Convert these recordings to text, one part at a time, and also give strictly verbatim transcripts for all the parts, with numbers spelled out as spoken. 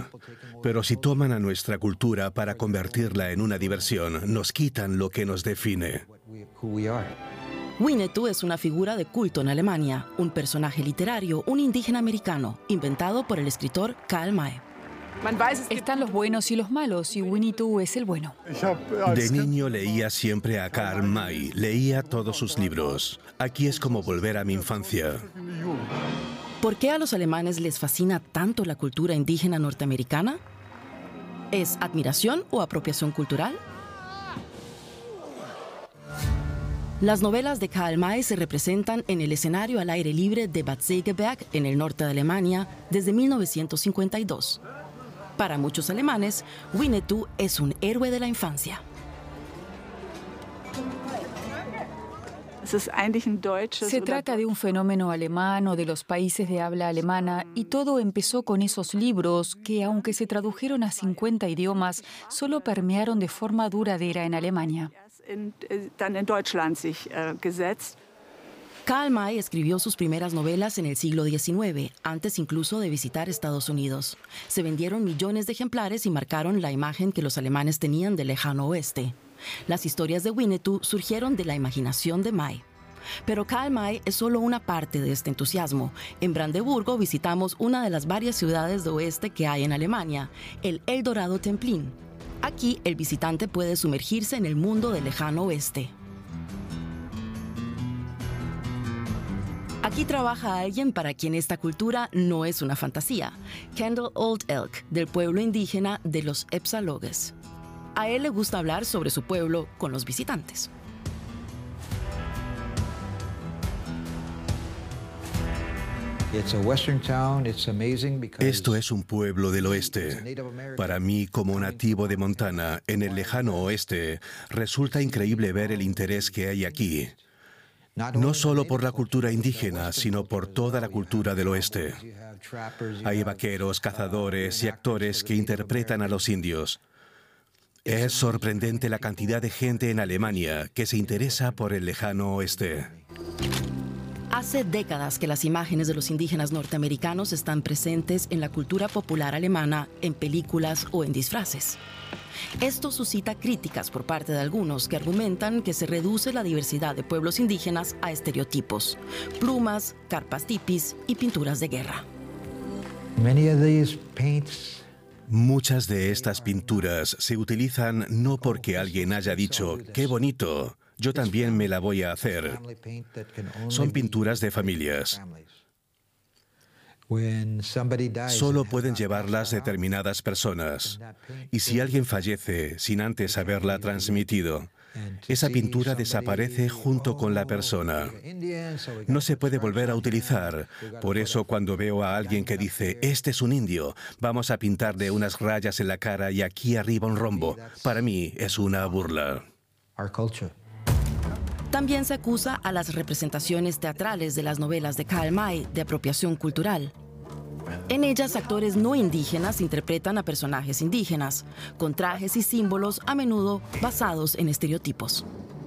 cultura. Pero si toman a nuestra cultura para convertirla en una diversión, nos quitan lo que nos define. Winnetou es una figura de culto en Alemania, un personaje literario, un indígena americano, inventado por el escritor Karl May. Están los buenos y los malos, y Winnie Pooh es el bueno. De niño leía siempre a Karl May, leía todos sus libros. Aquí es como volver a mi infancia. ¿Por qué a los alemanes les fascina tanto la cultura indígena norteamericana? ¿Es admiración o apropiación cultural? Las novelas de Karl May se representan en el escenario al aire libre de Bad Segeberg, en el norte de Alemania, desde mil novecientos cincuenta y dos. Para muchos alemanes, Winnetou es un héroe de la infancia. Se trata de un fenómeno alemán o de los países de habla alemana, y todo empezó con esos libros que, aunque se tradujeron a cincuenta idiomas, solo permearon de forma duradera en Alemania. Karl May escribió sus primeras novelas en el siglo diecinueve, antes incluso de visitar Estados Unidos. Se vendieron millones de ejemplares y marcaron la imagen que los alemanes tenían del lejano oeste. Las historias de Winnetou surgieron de la imaginación de May. Pero Karl May es solo una parte de este entusiasmo. En Brandeburgo visitamos una de las varias ciudades de oeste que hay en Alemania, el Eldorado Templin. Aquí el visitante puede sumergirse en el mundo del lejano oeste. Aquí trabaja alguien para quien esta cultura no es una fantasía, Kendall Old Elk, del pueblo indígena de los Epsalogues. A él le gusta hablar sobre su pueblo con los visitantes. Esto es un pueblo del oeste. Para mí, como nativo de Montana, en el lejano oeste, resulta increíble ver el interés que hay aquí. No solo por la cultura indígena, sino por toda la cultura del oeste. Hay vaqueros, cazadores y actores que interpretan a los indios. Es sorprendente la cantidad de gente en Alemania que se interesa por el lejano oeste. Hace décadas que las imágenes de los indígenas norteamericanos están presentes en la cultura popular alemana, en películas o en disfraces. Esto suscita críticas por parte de algunos que argumentan que se reduce la diversidad de pueblos indígenas a estereotipos, plumas, carpas tipis y pinturas de guerra. Muchas de estas pinturas se utilizan no porque alguien haya dicho ¡qué bonito! Yo también me la voy a hacer. Son pinturas de familias. Solo pueden llevarlas determinadas personas. Y si alguien fallece sin antes haberla transmitido, esa pintura desaparece junto con la persona. No se puede volver a utilizar. Por eso cuando veo a alguien que dice, este es un indio, vamos a pintarle unas rayas en la cara y aquí arriba un rombo, para mí es una burla. También se acusa a las representaciones teatrales de las novelas de Karl May de apropiación cultural. En ellas, actores no indígenas interpretan a personajes indígenas, con trajes y símbolos a menudo basados en estereotipos.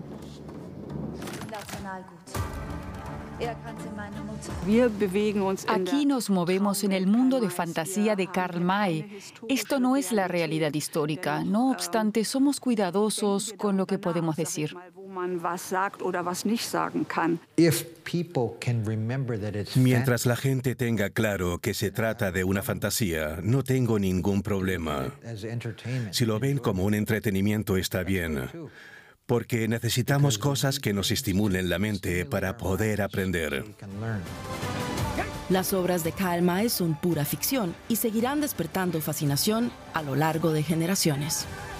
Aquí nos movemos en el mundo de fantasía de Karl May. Esto no es la realidad histórica. No obstante, somos cuidadosos con lo que podemos decir. Mientras la gente tenga claro que se trata de una fantasía, no tengo ningún problema. Si lo ven como un entretenimiento, está bien. Porque necesitamos cosas que nos estimulen la mente para poder aprender. Las obras de Karl May son pura ficción y seguirán despertando fascinación a lo largo de generaciones.